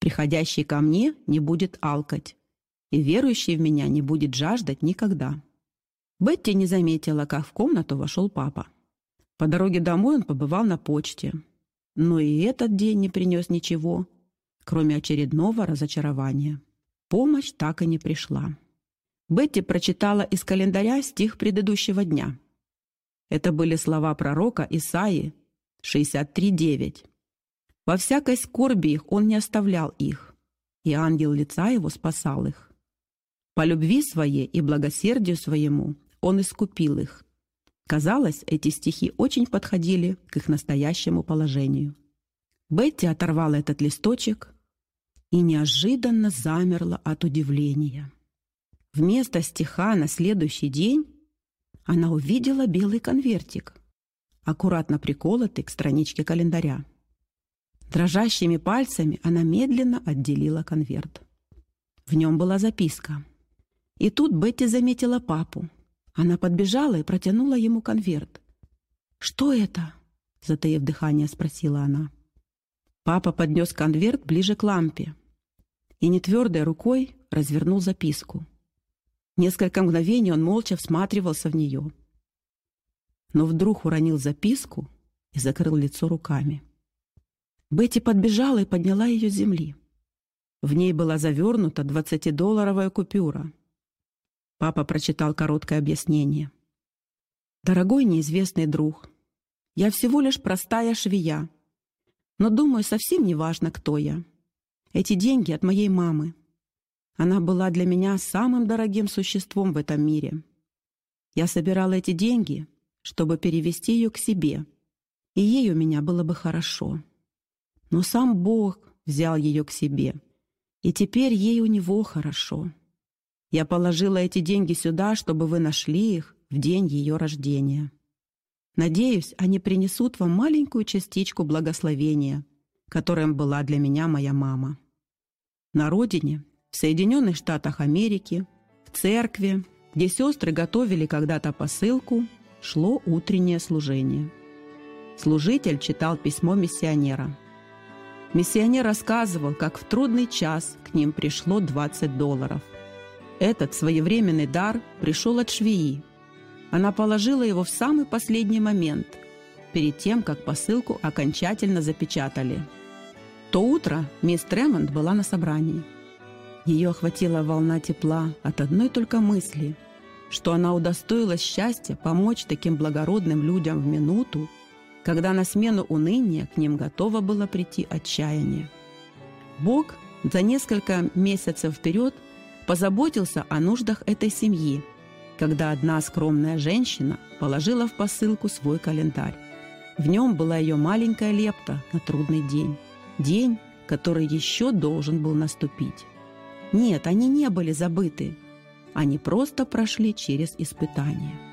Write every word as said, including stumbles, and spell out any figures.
Приходящий ко мне не будет алкать, и верующий в меня не будет жаждать никогда». Бетти не заметила, как в комнату вошел папа. По дороге домой он побывал на почте, но и этот день не принес ничего, кроме очередного разочарования. Помощь так и не пришла. Бетти прочитала из календаря стих предыдущего дня. Это были слова пророка Исаии шестьдесят три девять. «Во всякой скорби их он не оставлял их, и ангел лица его спасал их. По любви своей и благосердию своему он искупил их». Казалось, эти стихи очень подходили к их настоящему положению. Бетти оторвала этот листочек и неожиданно замерла от удивления. Вместо стиха на следующий день она увидела белый конвертик, аккуратно приколотый к страничке календаря. Дрожащими пальцами она медленно отделила конверт. В нем была записка. И тут Бетти заметила папу. Она подбежала и протянула ему конверт. «Что это?» — затаив дыхание, спросила она. Папа поднес конверт ближе к лампе и нетвердой рукой развернул записку. Несколько мгновений он молча всматривался в нее, но вдруг уронил записку и закрыл лицо руками. Бетти подбежала и подняла ее с земли. В ней была завернута двадцатидолларовая купюра. Папа прочитал короткое объяснение. «Дорогой неизвестный друг, я всего лишь простая швея, но, думаю, совсем не важно, кто я. Эти деньги от моей мамы. Она была для меня самым дорогим существом в этом мире. Я собирала эти деньги, чтобы перевести ее к себе, и ей у меня было бы хорошо. Но сам Бог взял ее к себе, и теперь ей у Него хорошо. Я положила эти деньги сюда, чтобы вы нашли их в день ее рождения. Надеюсь, они принесут вам маленькую частичку благословения, которым была для меня моя мама. На родине, в Соединенных Штатах Америки, в церкви, где сестры готовили когда-то посылку, шло утреннее служение. Служитель читал письмо миссионера. Миссионер рассказывал, как в трудный час к ним пришло двадцать долларов. Этот своевременный дар пришел от швеи. Она положила его в самый последний момент, перед тем, как посылку окончательно запечатали. То утро мисс Тремонт была на собрании. Ее охватила волна тепла от одной только мысли, что она удостоилась счастья помочь таким благородным людям в минуту, когда на смену уныния к ним готово было прийти отчаяние. Бог за несколько месяцев вперед позаботился о нуждах этой семьи, когда одна скромная женщина положила в посылку свой календарь. В нем была ее маленькая лепта на трудный день. День, который еще должен был наступить. Нет, они не были забыты. Они просто прошли через испытания.